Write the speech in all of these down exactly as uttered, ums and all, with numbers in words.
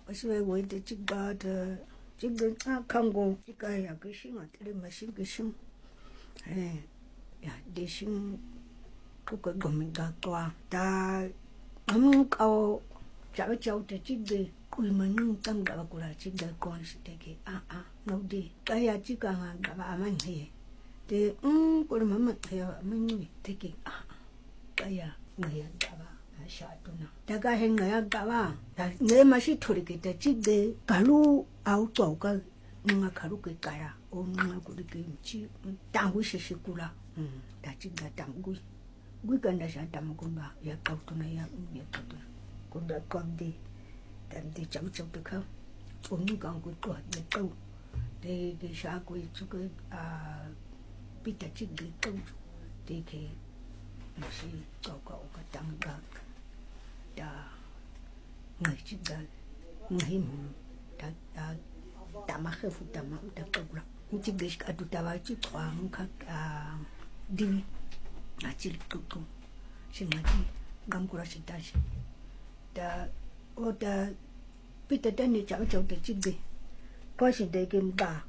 Asiwe wede chiga de chiga a kango chiga ya gishin a tele mashi gishin eh ya deshin kuka gominga kwa ta amun kao chawe chau te chiga kui manu tam ga kula chiga kon siteke a a no de kaya chiga nga ga ba man he de um ko mama ya manu teke a kaya ngaya ga ba 샤도나 다가 행가야 가와 내 맛이 토리겠다 집에 가루 아우 쪼가 누가 가루 그 가야 오 누가 그렇게 지 땅고 시시구라 음 다진가 땅고 우리가 샤 담고가 야 가우도나 야 야 가도 군다 건디 담디 점점부터 좀니 강고 또 내고 되게 샤고 이쪽에 아 비타치기 또 되게 무시 고고가 땅가 다 ngajida ngahim ta ta tamahe futama utakabla ntigesh adutawa chitwa nka di achil tutu shingati gamkura shitashi da oda pita tani chao chao de chibe kwashi de gemba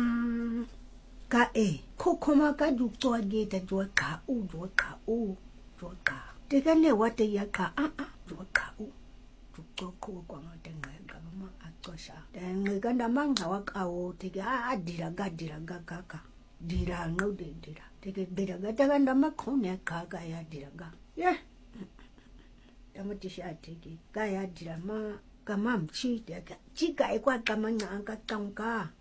ka e kokoma ka du to ge ta jo ka u jo ka u jo ka de kane wate ya ka a a jo ka u ko ko kwa matenga kama atosha denga ganda manga wakao tege a dira gadira gakaka dira no de dira tege dira ganda makone kaga ya dira ga ye tamatisha tege kaya dira ma kama mchi tege chika ikwa kama nyanga tangka